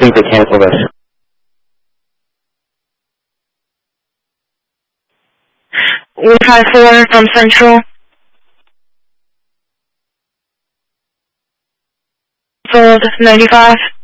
think they canceled us. We 54 from Central. Sold 95.